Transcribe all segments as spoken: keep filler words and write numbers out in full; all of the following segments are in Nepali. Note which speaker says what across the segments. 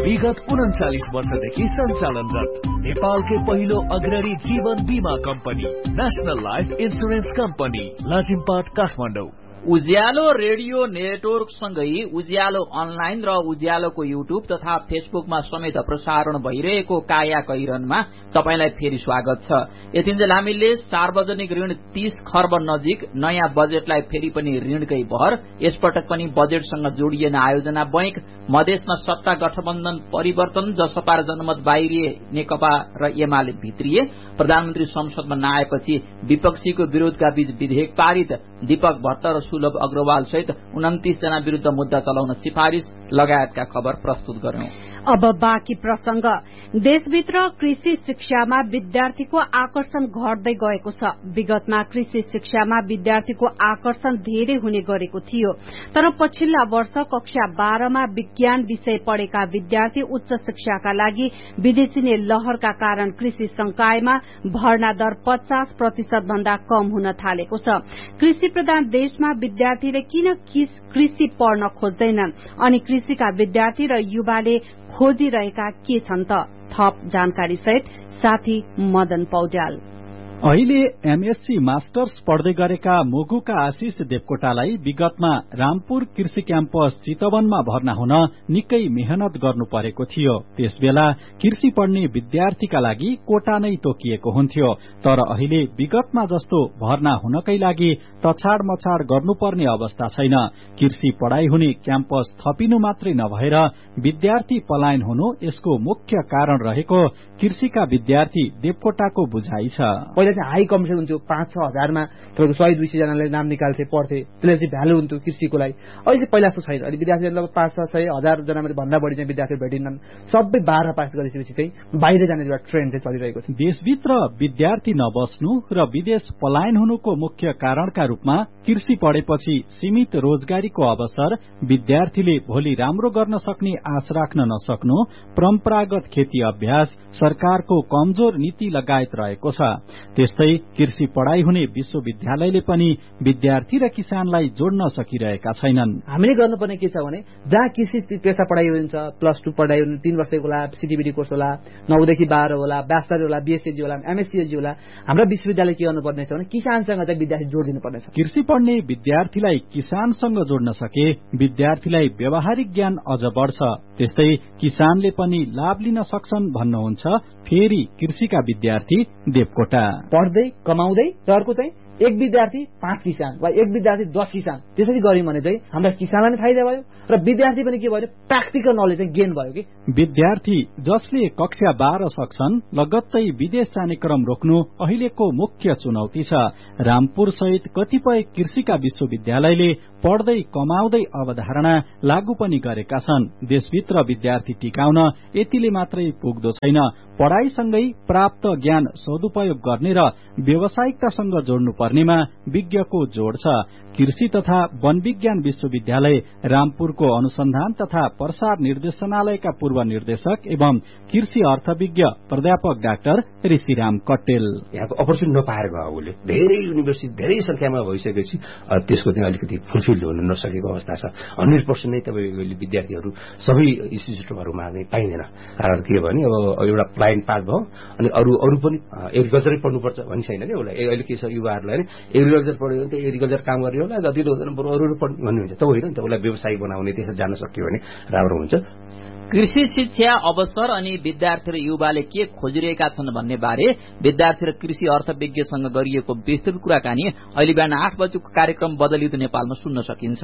Speaker 1: विगत उन्चालिस वर्षदेखि सञ्चालनरत नेपालकै पहिलो अग्रणी जीवन बीमा company national life insurance company Lazimpat Kathmandu.
Speaker 2: उज्यालो रेडियो नेटवर्क सँगै उज्यालो अनलाइन र उज्यालोको युट्युब तथा फेसबुकमा समेत प्रसारण भइरहेको काया कैरनमा तपाईलाई फेरि स्वागत छ। यतिन्जेल हामीले सार्वजनिक ऋण तीस खर्ब नजिक, नयाँ बजेटलाई फेरि पनि ऋणकै भर, यसपटक पनि बजेटसँग जोडिएन आयोजना बैंक, मधेसमा सत्ता गठबन्धन परिवर्तन, जसपा र जनमत बाहिरिए नेकपा र एमाले भित्रिए, प्रधानमन्त्री संसदमा नआएपछि विपक्षीको विरोधका बीच विधेयक पारित, दीपक भट्ट र सुलभ अग्रवाल सहित उन्तीस जना विरूद्ध मुद्दा चलाउन सिफारिश लगायतका खबर प्रस्तुत गर्यौं।
Speaker 3: अब बाँकी प्रसंग। देशभित्र कृषि शिक्षामा विद्यार्थीको आकर्षण घट्दै गएको छ। विगतमा कृषि शिक्षामा विद्यार्थीको आकर्षण धेरै हुने गरेको थियो, तर पछिल्ला वर्ष कक्षा बाह्रमा विज्ञान विषय पढेका विद्यार्थी उच्च शिक्षाका लागि विदेशी लहरका कारण कृषि संकायमा भर्ना दर पचास प्रतिशत भन्दा कम हुन थालेको छ। कृषि प्रधान देशमा विद्यार्थीले किन कृषि पढ्न खोज्दैनन् अनि कृषिका विद्यार्थी र युवाले खोजिरहेका के छन् त? थप जानकारी सहित साथी मदन पौड्याल।
Speaker 4: अहिले एमएससी मास्टर्स पढ्दै गरेका मोगुका आशिष देवकोटालाई विगतमा रामपुर कृषि क्याम्पस चितवनमा भर्ना हुन निकै मेहनत गर्नु परेको थियो। त्यसबेला कृषि पढ्ने विद्यार्थीका लागि कोटा नै तोकिएको हुन्थ्यो, तर अहिले विगतमा जस्तो भर्ना हुनकै लागि तछाड मछाड गर्नुपर्ने अवस्था छैन। कृषि पढ़ाई हुने क्याम्पस थपिनु मात्रै नभएर विद्यार्थी पलायन हुनु यसको मुख्य कारण रहेको कृषिका विद्यार्थी देवकोटाको बुझाइ छ।
Speaker 5: पहिला चाहिँ हाई कम्पिटिसन हुन्थ्यो, पाँच छ हजारमा तपाईँको सय दुई सय जनाले नाम निकाल्थे, पढ्थे, त्यसले चाहिँ भ्यालु हुन्थ्यो कृषिको लागि। अहिले चाहिँ पहिला जस्तो छैन। अहिले विद्यार्थीहरू लगभग पाँच छ सय हजार जना भन्दा बढी चाहिँ विद्यार्थी भेटिन्छन्। सबै बाह्र पास गरेपछि चाहिँ बाहिर जाने एउटा ट्रेन्ड चाहिँ चलिरहेको छ।
Speaker 4: देशभित्र विद्यार्थी नबस्नु र विदेश पलायन हुनुको मुख्य कारणका रूपमा कृषि पढेपछि सीमित रोजगारीको अवसर, विद्यार्थीले भोलि राम्रो गर्न सक्ने आश राख्न नसक्नु, परम्परागत खेती अभ्यास, सरकारको कमजोर नीति लगायत रहेको छ। त्यस्तै कृषि पढ़ाई हुने विश्वविद्यालयले पनि विद्यार्थी र किसानलाई जोड्न सकिरहेका छैनन्।
Speaker 5: हामीले गर्नुपर्ने के छ भने जहाँ कृषि पेशा पढ़ाई हुन्छ, प्लस टू पढ़ाई हुने तीन वर्षको होला, सिटिबिटी कोर्स होला, नौदेखि बाह्र होला, ब्याचलर होला, बीएससी होला, एमएससी होला, हाम्रो विश्वविद्यालय के गर्नुपर्ने छ भने किसानसँग चाहिँ विद्यार्थी जोडिदिनु पर्नेछ।
Speaker 4: कृषि पढ्ने विद्यार्थीलाई किसानसँग जोड्न सके विद्यार्थीलाई व्यावहारिक ज्ञान अझ बढ्छ। त्यस्तै किसानले पनि लाभ लिन सक्छन् भन्नुहुन्छ फेरि कृषिका विद्यार्थी देवकोटा।
Speaker 5: पढ्दै कमाउँदै र अर्को चाहिँ एक विद्यार्थी पाँच किसान वा एक विद्यार्थी दस किसान त्यसरी गर्यौं भने चाहिँ हाम्रा किसानलाई पनि फाइदा भयो र विद्यार्थी पनि के भयो, प्र्याक्टिकल नलेज चाहिँ गेन भयो। कि
Speaker 4: विद्यार्थी जसले कक्षा बाह्र सक्छन् लगत्तै विदेश जाने क्रम रोक्नु अहिलेको मुख्य चुनौती छ। रामपुर सहित कतिपय कृषिका विश्वविद्यालयले पढ्दै कमाउँदै अवधारणा लागू पनि गरेका छन्। देशभित्र विद्यार्थी टिकाउन यतिले मात्रै पुग्दो छैन, पढ़ाईसँगै प्राप्त ज्ञान सदुपयोग गर्ने र व्यावसायिकतासँग जोड्नु पर्नेमा विज्ञको जोड़ छ। कृषि तथा वन विज्ञान विश्वविद्यालय रामपुरको अनुसन्धान तथा प्रसार निर्देशनालयका पूर्व निर्देशक एवं कृषि अर्थविज्ञ प्राध्यापक डाक्टर ऋषिराम कट्टेल।
Speaker 6: यहाँको अपर्च्युनिटी नपाएर गयो, उसले धेरै युनिभर्सिटी धेरै संख्यामा भइसकेपछि त्यसको चाहिँ अलिकति फुलफिल हुन नसकेको अवस्था छ। हन्ड्रेड पर्सेन्ट नै तपाईँ विद्यार्थीहरू सबै इन्स्टिच्युटहरूमा नै पाइँदैन। कारण के भने अब एउटा ब्लाइन्ड पार्ट भयो, अनि अरू अरू पनि एग्रिकल्चरै पढ्नुपर्छ भन्ने छैन कि उसलाई। अहिले के छ युवाहरूलाई एग्रिकल्चर पढ्यो भने त एग्रिकल्चर काम गर्ने होला, जति हुँदैन बरु अरू पढ्ने भन्ने हुन्छ। त होइन नि त, उसलाई व्यवसायिक बनाउने त्यसरी जान सक्यो भने राम्रो हुन्छ।
Speaker 2: कृषि शिक्षा अवसर अनि विद्यार्थी र युवाले के खोजिरहेका छन् भन्ने बारे विद्यार्थी र कृषि अर्थविज्ञसँग गरिएको विस्तृत कुराकानी अहिले बिहान आठ बजेको कार्यक्रम बदलिँदो नेपालमा सुन्न सकिन्छ।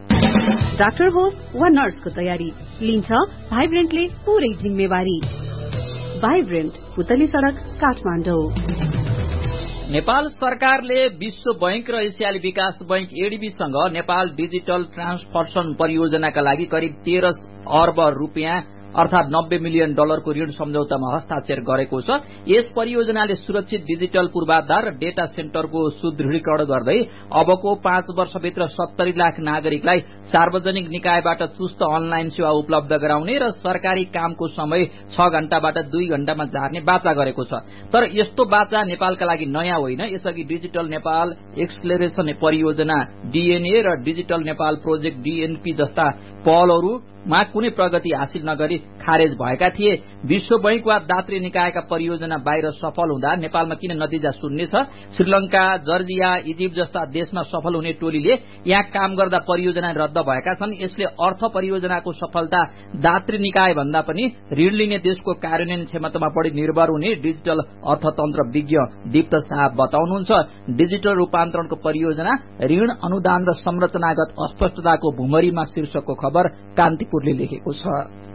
Speaker 3: डाक्टर होस् वा नर्सको तयारी लिन्छ भाइब्रेन्टले पूरै जिम्मेवारी। भाइब्रेन्ट, पुतली सड़क, काठमाडौँ।
Speaker 2: नेपाल सरकारले विश्व बैंक र एसियाली विकास बैंक एडीबीसँग नेपाल डिजिटल ट्रान्सफर्मेसन परियोजनाका लागि करिब तेह्र अर्ब रुपियाँ अर्थात नब्बे मिलियन डलरको ऋण सम्झौतामा हस्ताक्षर गरेको छ। यस परियोजनाले सुरक्षित डिजिटल पूर्वाधार र डेटा सेन्टरको सुदृढीकरण गर्दै अबको पाँच वर्षभित्र सत्तरी लाख नागरिकलाई सार्वजनिक निकायबाट चुस्त अनलाइन सेवा उपलब्ध गराउने र सरकारी कामको समय छ घण्टाबाट दुई घण्टामा झार्ने बाचा गरेको छ। तर यस्तो बाचा नेपालका लागि नयाँ होइन। यसअघि डिजिटल नेपाल एक्सलेरेसन परियोजना डीएनए र डिजिटल नेपाल प्रोजेक्ट डीएनपी जस्ता पहलहरूमा कुनै प्रगति हासिल नगरी खारेज भएका थिए। विश्व बैंक वा दात्री निकायका परियोजना बाहिर सफल हुँदा नेपालमा किन नतिजा शून्य छ? श्रीलंका, जर्जिया, इजिप्ट जस्ता देशमा सफल हुने टोलीले यहाँ काम गर्दा परियोजना रद्द भएका छन्। यसले अर्थ परियोजनाको सफलता दात्री निकाय भन्दा पनि ऋण लिने देशको कार्यान्वयन क्षमतामा बढी निर्भर हुने डिजिटल अर्थतन्त्र विज्ञ दीप्त शाह बताउनुहुन्छ। डिजिटल रूपान्तरणको परियोजना, ऋण, अनुदान र संरचनागत अस्पष्टताको भुमरीमा शीर्षकको खबर कान्तिपुरले लेखेको छ।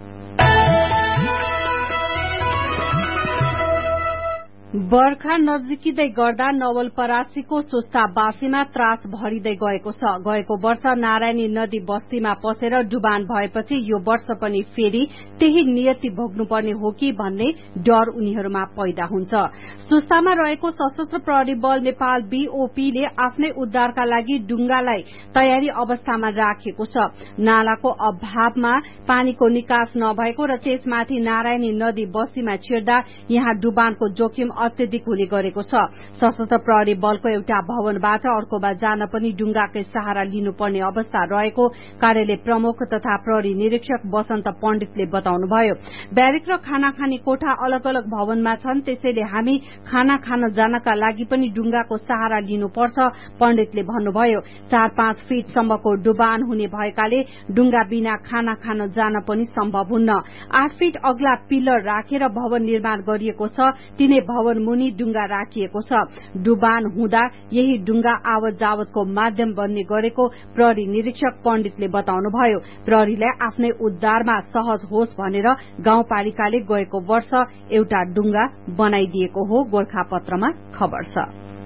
Speaker 3: बर्खा नजिकिँदै गर्दा नवलपरासीको सोस्ताबासीमा त्रास भरिँदै गएको छ। गएको वर्ष नारायणी नदी बस्तीमा पसेर डुबान भएपछि यो वर्ष पनि फेरि त्यही नियति भोग्नुपर्ने हो कि भन्ने डर उनीहरूमा पैदा हुन्छ। सोस्तामा रहेको सशस्त्र प्रहरी बल नेपाल बीओपीले आफ्नै उद्धारका लागि डुंगालाई तयारी अवस्थामा राखेको छ। नालाको अभावमा पानीको निकास नभएको र त्यसमाथि नारायणी नदी बस्तीमा छिर्दा यहाँ डुबानको जोखिम अत्यधिक हुने गरेको छ। सशस्त्र प्रहरी बलको एउटा भवनबाट अर्कोमा जान पनि डुंगाकै सहारा लिनुपर्ने अवस्था रहेको कार्यालय प्रमुख तथा प्रहरी निरीक्षक वसन्त पण्डितले बताउनुभयो। ब्यारेक र खाना खाने कोठा अलग अलग भवनमा छन्, त्यसैले हामी खाना खान जानका लागि पनि डुंगाको सहारा लिनुपर्छ, पण्डितले भन्नुभयो। चार पाँच फिटसम्मको डुबान हुने भएकाले डुंगा बिना खाना खान जान पनि सम्भव हुन्न। आठ फिट अग्ला पिलर राखेर भवन निर्माण गरिएको छ, तिनै भवन मुनि डुंगा राखिएको छ। डुबान हुँदा यही डुंगा आवत जावतको माध्यम बन्ने गरेको प्रहरी निरीक्षक पण्डितले बताउनुभयो। प्रहरीलाई आफ्नै उद्धारमा सहज होस् भनेर गाउँपालिकाले गएको वर्ष एउटा डुंगा बनाइदिएको हो, गोरखापत्रमा खबर छ।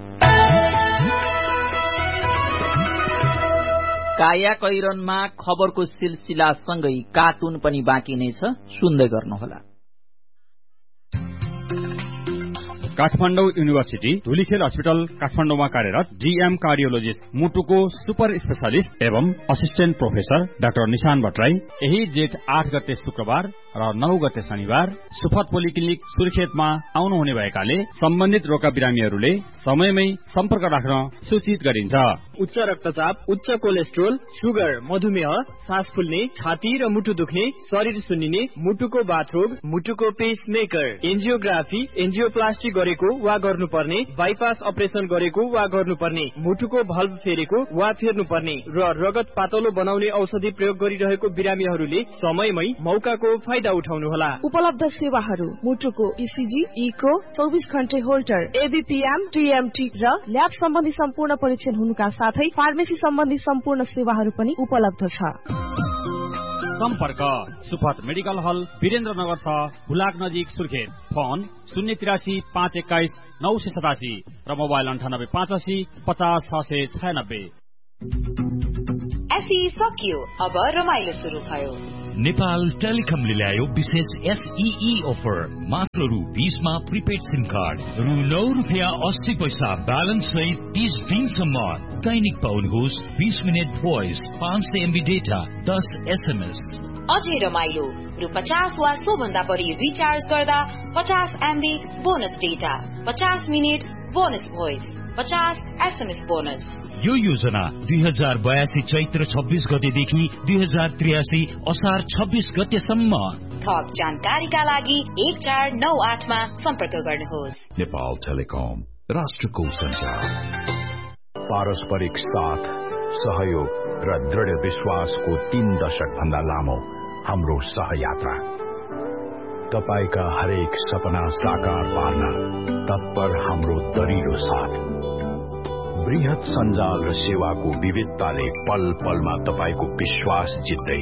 Speaker 2: काया कैरनमा खबरको सिलसिलासँगै कार्टुन पनि बाँकी नै छ, सुन्दै गर्नुहोला।
Speaker 7: काठमाडौँ युनिभर्सिटी धुलीखेल अस्पताल काठमाडौँमा कार्यरत डीएम कार्डियोलोजिस्ट मुटुको सुपर स्पेशलिस्ट एवं असिस्टेन्ट प्रोफेसर डाक्टर निशान भट्टराई यही जेठ आठ गते शुक्रबार र नौ गते शनिबार सुफत पोलिक्लिनिक सुर्खेतमा आउनुहुने भएकाले सम्बन्धित रोगका बिरामीहरूले समयमै सम्पर्क राख्न सूचित गरिन्छ।
Speaker 8: उच्च रक्तचाप, उच्च कोलेस्ट्रोल, सुगर, मधुमेह, सास फुल्ने, छाती र मुटु दुख्ने, शरीर सुन्निने, मुटुको बाथरोग, मुटुको पेसमेकर, एन्जियोग्राफी, एन्जियोप्लास्टी गरेको वा गर्नुपर्ने, बाइपास अपरेसन गरेको वा गर्नुपर्ने, मुटुको भल्भ फेरेको वा फेर्नुपर्ने र रगत पातलो बनाउने औषधि प्रयोग गरिरहेको बिरामीहरूले समयमै मौकाको फाइदा उठाउनुहोला।
Speaker 9: उपलब्ध सेवाहरू मुटुको इसिजी, इको, चौबिस घण्टे होल्टर, एबीपीएम, टीएमटी र ल्याब सम्बन्धी सम्पूर्ण परीक्षण हुनुका साथै फार्मेसी सम्बन्धी सम्पूर्ण सेवाहरू पनि उपलब्ध छ।
Speaker 7: सम्पर्क सुफत मेडिकल हल, वीरेन्द्रनगर छ, हुलाक नजिक, सुर्खेत। फोन शून्य तिरासी पाँच एक्काइस नौ सय सतासी र मोबाइल अन्ठानब्बे पाँच असी पचास छ सय छयानब्बे।
Speaker 10: एसई सकियो, अब रमाइलो सुरु भयो।
Speaker 1: नेपाल टेलिकमले ल्यायो विशेष एसईई अफर। मात्र रु बीसमा प्रिपेड सिम कार्ड, रु नौ रुपियाँ अस्सी पैसा ब्यालेन्स सहित तीस दिनसम्म दैनिक पाउनुहोस् बीस मिनट भोइस, पाँच सय एमबी डेटा, दस एसएमएस।
Speaker 10: अझै रमाइलो, रु पचास वा सो भन्दा बढी रिचार्ज गर्दा पचास एमबी बोनस डेटा, पचास मिनट बोनस भोइस, पचास एसएमएस बोनस।
Speaker 1: यो योजना दुई हजार बयासी चैत्र छब्बीस गतेदेखि दुई हजार त्रियासी असार छब्बीस गतेसम्म।
Speaker 10: थप जानकारीका लागि एक चार नौ आठमा सम्पर्क गर्नुहोस्।
Speaker 11: नेपाल टेलिकम, राष्ट्रको सञ्चार। पारस्परिक साथ, सहयोग र दृढ विश्वासको तीन दशक भन्दा लामो हाम्रो सहयात्रा। तपाईका हरेक सपना साकार पार्न तत्पर हाम्रो दरिलो साथ। बृहत सञ्जाल र सेवाको विविधताले पल पलमा तपाईको विश्वास जित्दै,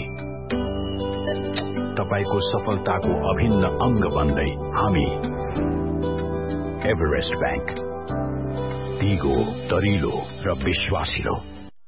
Speaker 11: तपाईको सफलताको अभिन्न अंग बन्दै हामी एभरेस्ट बैंक, दिगो, दरिलो र विश्वासिलो।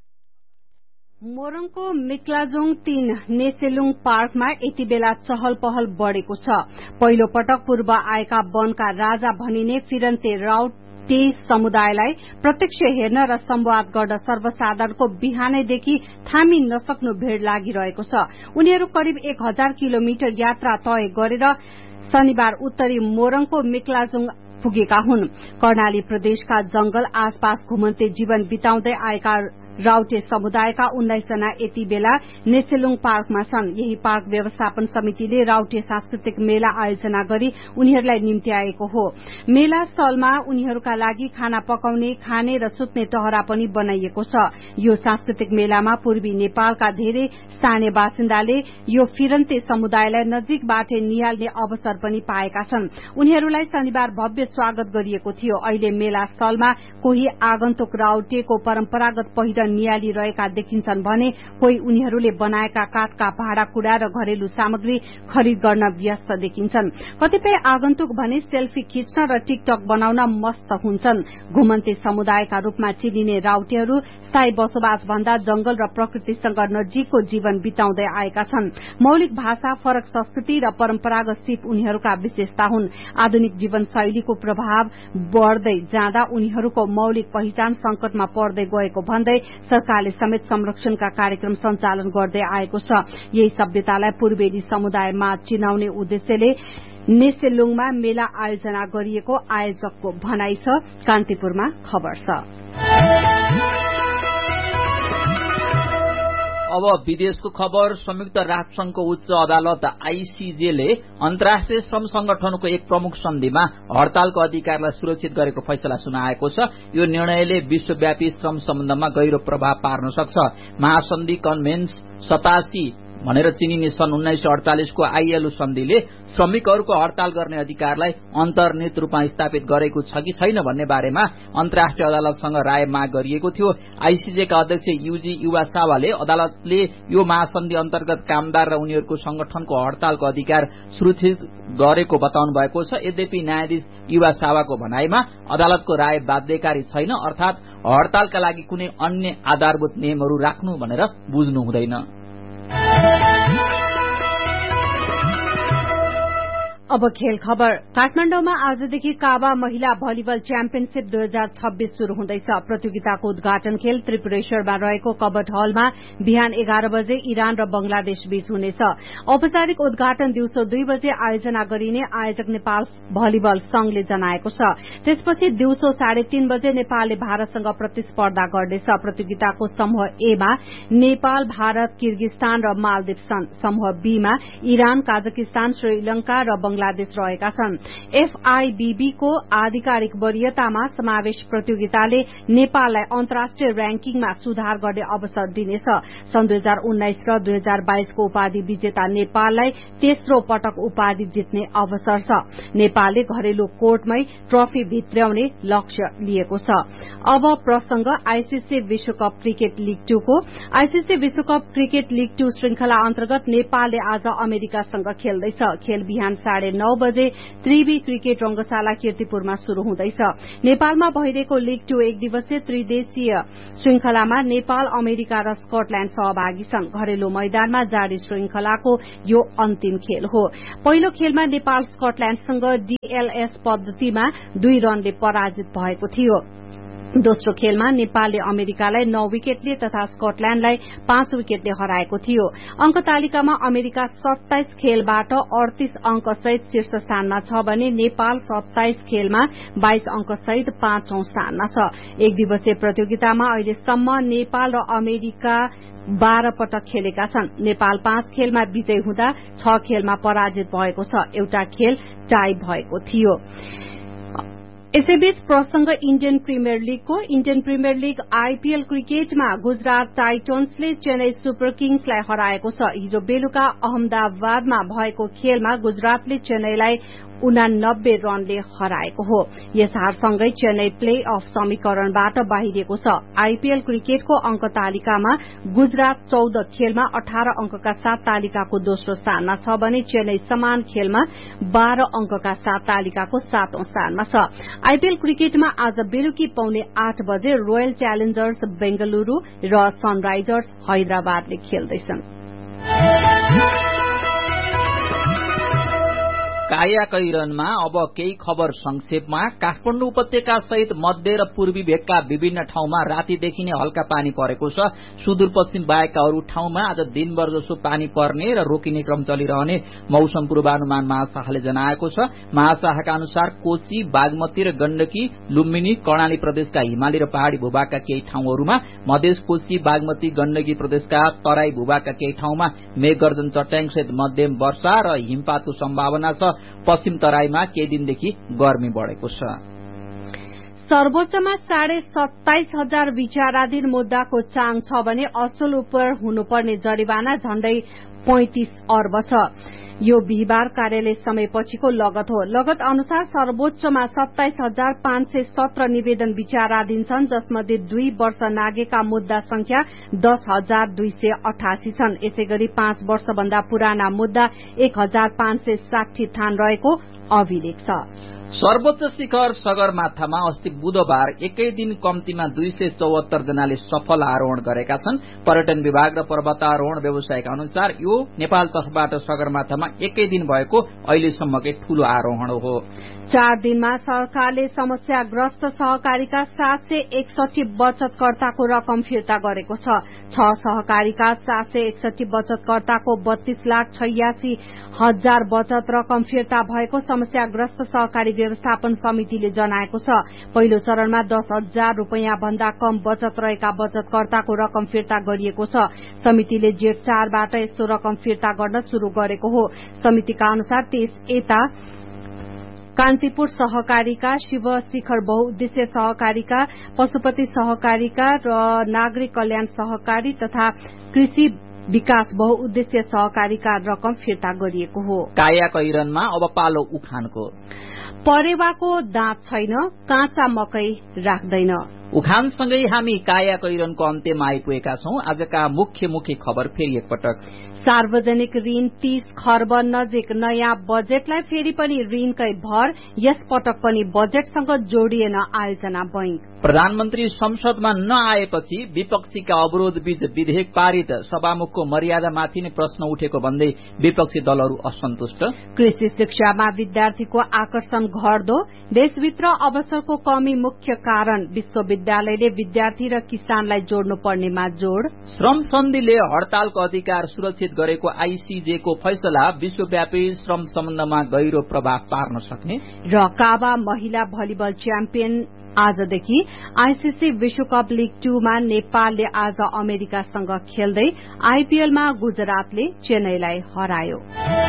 Speaker 3: मोरङको मिक्लाजुङ तीन नेसेलुङ पार्कमा यति बेला चहल पहल बढ़ेको छ। पहिलो पटक पूर्व आएका वनका राजा भनिने फिरन्ते राउटे समुदायलाई प्रत्यक्ष हेर्न र संवाद गर्न सर्वसाधारणको बिहानैदेखि थामी नसक्नु भीड़ लागिरहेको छ। उनीहरू करिब एक हजार किलोमिटर यात्रा तय गरेर शनिबार उत्तरी मोरङको मिक्लाजुङ पुगेका हुन्। कर्णाली प्रदेशका जंगल आसपास घुमन्ते जीवन बिताउँदै आएका राउटे समुदायका उन्नाइस जना यति बेला नेसेलुङ पार्कमा छन्। यही पार्क व्यवस्थापन समितिले राउटे सांस्कृतिक मेला आयोजना गरी उनीहरूलाई निम्ति आएको हो। मेला स्थलमा उनीहरूका लागि खाना पकाउने, खाने र सुत्ने टहरा पनि बनाइएको छ। यो सांस्कृतिक मेलामा पूर्वी नेपालका धेरै स्थानीय बासिन्दाले यो फिरन्ते समुदायलाई नजिकबाट निहाल्ने अवसर पनि पाएका छन्। उनीहरूलाई शनिबार भव्य स्वागत गरिएको थियो। अहिले मेला स्थलमा कोही आगन्तुक राउटेको परम्परागत पहिरन निहालिरहेका देखिन्छन् भने कोही उनीहरूले बनाएका काठका भाँडाकुँडा र घरेलु सामग्री खरिद गर्न व्यस्त देखिन्छन्। कतिपय आगन्तुक भने सेल्फी खिच्न र टिकटक बनाउन मस्त हुन्छन्। घुमन्ते समुदायका रूपमा चिनिने राउटेहरू स्थायी बसोबास भन्दा जंगल र प्रकृतिसँग नजिकको जीवन बिताउँदै आएका छन्। मौलिक भाषा, फरक संस्कृति र परम्परागत सिप उनीहरूका विशेषता हुन्। आधुनिक जीवनशैलीको प्रभाव बढ़दै जाँदा उनीहरूको मौलिक पहिचान संकटमा पर्दै गएको भन्दै सरकारले समेत संरक्षणका कार्यक्रम सञ्चालन गर्दै आएको छ। यही सभ्यतालाई पूर्वेली समुदायमा चिनाउने उद्देश्यले नेसेलुङमा मेला आयोजना गरिएको आयोजकको भनाइ छ। कान्तिपुरमा खबर छ।
Speaker 2: अब विदेशको खबर। संयुक्त राष्ट्रसंघको उच्च अदालत आईसीजेले अन्तर्राष्ट्रिय श्रम संगठनको एक प्रमुख सन्धिमा हड़तालको अधिकारलाई सुरक्षित गरेको फैसला सुनाएको छ। यो निर्णयले विश्वव्यापी श्रम सम्बन्धमा गहिरो प्रभाव पार्न सक्छ। महासन्धि कन्भेन्स सतासी भनेर चिनिने सन् उन्नाइस सय अडतालिसको आईएलओ सन्धिले श्रमिकहरूको हड़ताल गर्ने अधिकारलाई अन्तर्निहित रूपमा स्थापित गरेको छ कि छैन भन्ने बारेमा अन्तर्राष्ट्रिय अदालतसँग राय माग गरिएको थियो। आईसीजेका अध्यक्ष युजी युवासावाले अदालतले यो महासन्धि अन्तर्गत कामदार र उनीहरूको संगठनको हड़तालको अधिकार सुरक्षित गरेको बताउनु भएको छ। यद्यपि न्यायाधीश युवासावाको भनाइमा अदालतको राय बाध्यकारी छैन, अर्थात हड़तालका लागि कुनै अन्य आधारभूत नियमहरू राख्नु भनेर बुझ्नु हुँदैन।
Speaker 3: अब खेल खबर। काठमाडौँमा आजदेखि काबा महिला भलिबल च्याम्पियनशीप दुई हजार छब्बीस शुरू हुँदैछ। प्रतियोगिताको उद्घाटन खेल त्रिपुरेश्वरमा रहेको कबट हलमा बिहान एघार बजे इरान र बंगलादेश बीच हुनेछ। औपचारिक उद्घाटन दिउँसो दुई बजे आयोजना गरिने आयोजक नेपाल भलिबल संघले जनाएको छ। त्यसपछि दिउँसो साढे तीन बजे नेपालले भारतसँग प्रतिस्पर्धा गर्नेछ। प्रतियोगिताको समूह ए मा नेपाल, भारत, किर्गिस्तान र मालदिव छन्। समूह बी मा इरान, काजाकिस्तान, श्रीलंका र बंगलादेश रहेका छन्। एफआईबीबी को आधिकारिक वरियतामा समावेश प्रतियोगिताले नेपाललाई अन्तर्राष्ट्रिय र्याङ्किङमा सुधार गर्ने अवसर दिनेछ। सन् दुई हजार उन्नाइस र दुई हजार बाइसको उपाधि विजेता नेपाललाई तेस्रो पटक उपाधि जित्ने अवसर छ। नेपालले घरेलु कोर्टमै ट्रफी भित्र्याउने लक्ष्य लिएको छ। अब प्रसंग आईसीसी विश्वकप क्रिकेट लीग टू को। आईसीसी विश्वकप क्रिकेट लीग टू श्रृंखला अन्तर्गत नेपालले आज अमेरिकासँग खेल्दैछ। खेल बिहान साढे नौ बजे त्रिवी क्रिकेट रंगशाला कीर्तिपुरमा शुरू हुँदैछ। नेपालमा भइरहेको लीग टू एक दिवसीय त्रिदेशीय श्रृंखलामा नेपाल, अमेरिका र स्कटल्याण्ड सहभागी छन्। घरेलु मैदानमा जारी श्रृंखलाको यो अन्तिम खेल हो। पहिलो खेलमा नेपाल स्कटल्याण्डसँग डीएलएस पद्धतिमा दुई रनले पराजित भएको थियो। दोस्रो खेलमा नेपालले अमेरिकालाई नौ विकेटले तथा स्कटल्याण्डलाई पाँच विकेटले हराएको थियो। अंक तालिकामा अमेरिका सत्ताइस खेलबाट अडतीस अंक सहित शीर्ष स्थानमा छ भने नेपाल सत्ताइस खेलमा बाइस अंक सहित पाँचौं स्थानमा छ। एक दिवसीय प्रतियोगितामा अहिलेसम्म नेपाल र अमेरिका बाह्र पटक खेलेका छन्। नेपाल पाँच खेलमा विजयी हुँदा छ खेलमा पराजित भएको छ। एउटा खेल टाई भएको थियो। यसैबीच प्रसंग Indian premier लीगको। Indian premier league IPL क्रिकेटमा गुजरात टाइटन्सले चेन्नई सुपर किङ्सलाई हराएको छ। हिजो बेलुका अहमदाबादमा भएको खेलमा गुजरातले चेन्नईलाई उनानब्बे रनले हराएको हो। यस हारसँगै चेन्नई प्ले अफ समीकरणबाट बाहिरिएको छ। आईपीएल क्रिकेटको अंक तालिकामा गुजरात चौध खेलमा अठार अंकका साथ तालिकाको दोस्रो स्थानमा छ भने चेन्नई समान खेलमा बाह्र अंकका साथ तालिकाको सातौं स्थानमा छ। आईपीएल क्रिकेटमा आज बेलुकी पौने आठ बजे रोयल च्यालेन्जर्स बेंगलुरू र सनराइजर्स हैदराबादले खेल्दैछन्।
Speaker 2: काया कैरनमा अब केही खबर संक्षेपमा। काठमाडौँ उपत्यका सहित मध्य र पूर्वी भेगका विभिन्न ठाउँमा रातिदेखि नै हल्का पानी परेको छ। सुदूरपश्चिम बाहेकका अरू ठाउँमा आज दिनभर जसो पानी पर्ने र रोकिने क्रम चलिरहने मौसम पूर्वानुमान महाशाखाले जनाएको छ। महाशाखाका अनुसार कोशी, बागमती र गण्डकी, लुम्बिनी, कर्णाली प्रदेशका हिमाली र पहाड़ी भूभागका केही ठाउँहरूमा, मधेस, कोशी, बागमती, गण्डकी प्रदेशका तराई भूभागका केही ठाउँमा मेघगर्जन, चट्याङ सहित मध्यम वर्षा र हिमपातको सम्भावना छ। पश्चिम तराईमा केही दिनदेखि गर्मी बढेको छ।
Speaker 3: सर्वोच्चमा साढे सत्ताइस हजार विचाराधीन मुद्दाको चाङ छ भने असुल उप हुनुपर्ने जरिवाना झण्डै पैंतिस अर्ब छ। यो बिहिबार कार्यालय समयपछिको लगत हो। लगत अनुसार सर्वोच्चमा सत्ताइस हजार पाँच सय सत्र निवेदन विचाराधीन छन्, जसमध्ये दुई वर्ष नागेका मुद्दा संख्या दस हजार दुई सय अठासी छन्। यसै गरी पाँच वर्षभन्दा पुराना मुद्दा एक हजार पाँच सय साठी थान रहेको अभिलेख छ।
Speaker 2: सर्वोच्च शिखर सगरमाथामा अस्ति बुधबार एकै दिन कम्तीमा दुई सय चौहत्तर जनाले सफल आरोहण गरेका छन्। पर्यटन विभाग र पर्वतारोहण व्यवसायका अनुसार यो नेपाल तर्फबाट सगरमाथामा एकै दिन भएको अहिलेसम्मकै ठूलो आरोहण हो।
Speaker 3: चार दिनमा सरकारले समस्याग्रस्त सहकारीका सात सय एकसठी बचतकर्ताको रकम फिर्ता गरेको छ। छ सहकारीका सात सय एकसठी बचतकर्ताको बत्तीस लाख छयासी हजार बचत रकम फिर्ता भएको समस्याग्रस्त सहकारी व्यवस्थापन समितिले जनाएको छ। पहिलो चरणमा दस हजार रूपियाँ भन्दा कम बचत रहेका बचतकर्ताको रकम फिर्ता गरिएको छ। समितिले जेठ चारबाट यस्तो रकम फिर्ता गर्न शुरू गरेको हो। समितिका अनुसार त्यस यता कान्तिपुर सहकारीका, शिव शिखर बहुउद्देश्य सहकारीका, पशुपति सहकारीका र नागरिक कल्याण सहकारी तथा कृषि विकास बहुउद्देश्य सहकारीका रकम फिर्ता गरिएको हो।
Speaker 2: काया कैरनमा अब पालो उखानको।
Speaker 3: परेवाको दाँत छैन, काँचा मकै राख्दैन।
Speaker 2: उखानसँगै हामी काया कैरनको अन्त्यमा आइपुगेका छौं। आजका मुख्य मुख्य खबर फेरि एकपटक।
Speaker 3: सार्वजनिक ऋण तीस खर्ब नजिक, नयाँ बजेटलाई फेरि पनि ऋणकै भर। यस पटक पनि बजेटसँग जोडिएन आयोजना बैंक।
Speaker 2: प्रधानमन्त्री संसदमा नआएपछि विपक्षीका अवरोध बीच विधेयक पारित। सभामुखको मर्यादामाथि नै प्रश्न उठेको भन्दै विपक्षी दलहरू असन्तुष्ट।
Speaker 3: कृषि शिक्षामा विद्यार्थीको आकर्षण घट्दो, देशभित्र अवसरको कमी मुख्य कारण। विश्वविद्यालयले विद्यार्थी र किसानलाई जोड्नु पर्नेमा जोड़।
Speaker 2: श्रम सन्धिले हड़तालको अधिकार सुरक्षित गरेको आईसीजे को फैसला विश्वव्यापी श्रम सम्बन्धमा गहिरो प्रभाव पार्न सक्ने।
Speaker 3: र काबा महिला भलिबल च्याम्पियन आजदेखि। आईसीसी विश्वकप लीग टूमा नेपालले आज अमेरिकासँग खेल्दै। आईपीएलमा गुजरातले चेन्नईलाई हरायो।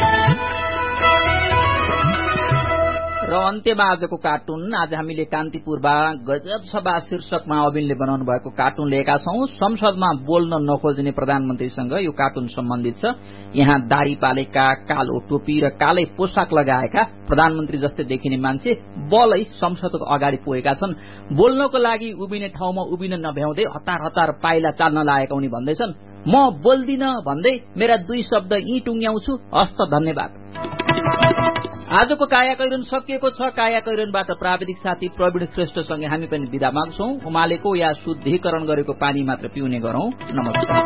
Speaker 2: र अन्त्यमा आजको कार्टुन। आज हामीले कान्तिपुरमा गजब सभा शीर्षकमा अविनले बनाउनु भएको कार्टुन लिएका छौं। संसदमा बोल्न नखोज्ने प्रधानमन्त्रीसँग यो कार्टुन सम्बन्धित छ। यहाँ दाढ़ी पालेका, कालो टोपी र कालै पोसाक लगाएका प्रधानमन्त्री जस्तै देखिने मान्छे बलै संसदको अगाडि पुगेका छन्। बोल्नको लागि उभिने ठाउँमा उभिन नभ्याउँदै हतार हतार पाइला चाल्न लागेका उनी भन्दैछन्, म बोल्दिन भन्दै मेरा दुई शब्द यी टुङ्ग्याउँछु, हस्त धन्यवाद। आजको काया कैरन सकिएको छ। काया कैरनबाट प्राविधिक साथी प्रवीण श्रेष्ठसँगै हामी पनि विदा माग्छौं। उमालेको या शुद्धिकरण गरेको पानी मात्र पिउने गरौं। नमस्कार।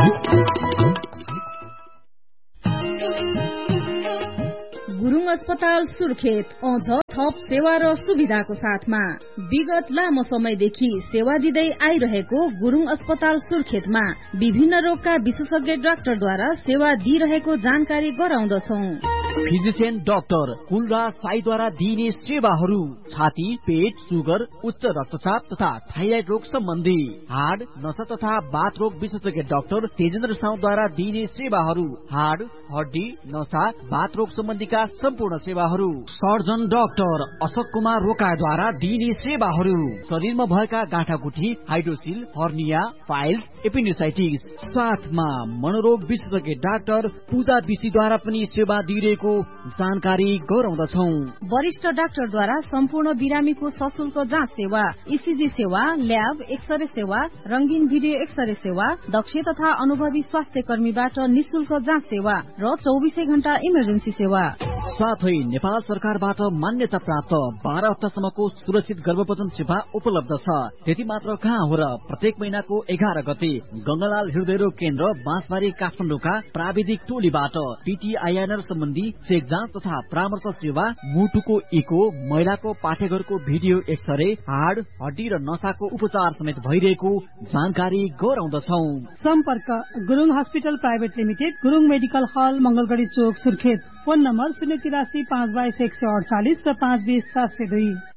Speaker 12: गुरुङ अस्पताल सुर्खेत आउँछ थप सेवा र सुविधाको साथमा। विगत लामो समयदेखि सेवा दिँदै आइरहेको गुरुङ अस्पताल सुर्खेतमा विभिन्न रोगका विशेषज्ञ डाक्टरद्वारा सेवा दिइरहेको जानकारी गराउँदछौं।
Speaker 13: फिजिशियन डाक्टर कुलराज साईद्वारा दिइने सेवाहरू छाती, पेट, सुगर, उच्च रक्तचाप तथा थाइराइड रोग सम्बन्धी, हाड, नसा तथा बाथ रोग विशेषज्ञ डाक्टर तेजेन्द्र साउद्वारा दिइने सेवाहरू, हाड, हड्डी, नसा, बाथ रोग सम्बन्धीका सम्पूर्ण सेवाहरू, सर्जन डाक्टर अशोक कुमार रोकाद्वारा दिइने सेवाहरू, शरीरमा भएका गाँठागुठी, हाइड्रोसिल, हर्निया, फाइल्स, एपेन्डिसाइटिस, साथमा मनोरोग विशेषज्ञ डाक्टर पूजा विशीद्वारा पनि सेवा दिइरहेको जानकारी गराउँदछौ।
Speaker 12: वरिष्ठ डाक्टरद्वारा सम्पूर्ण बिरामीको सशुल्क जाँच सेवा, ईसीजी सेवा, ल्याब, एक्सरे सेवा, रंगीन भिडियो एक्सरे सेवा, दक्ष तथा अनुभवी स्वास्थ्य कर्मीबाट निशुल्क जाँच सेवा र चौबिसै घण्टा इमर्जेन्सी सेवा।
Speaker 13: साथै नेपाल सरकारबाट मान्यता प्राप्त बाह्र हप्तासम्मको सुरक्षित गर्भपतन सेवा उपलब्ध छ। त्यति मात्र कहाँ हो र, प्रत्येक महिनाको एघार गते गंगालाल हृदयरोग केन्द्र बाँसबारी काठमाडौँका प्राविधिक टोलीबाट पीटीआईएनआर सम्बन्धी चेक जाँच तथा परामर्श सेवा, मुटुको इको, महिलाको पाठेघरको भिडियो एक्सरे, हाड हड्डी र नसाको उपचार समेत भइरहेको जानकारी गराउँदछौ।
Speaker 14: सम्पर्क Gurung hospital private limited, Gurung medical हल, मंगलगढ़ी चोक, सुर्खेत। फोन नम्बर शून्य तिरासी पाँच बाइस एक सय अडचालिस र पाँच बीस सात सय दुई।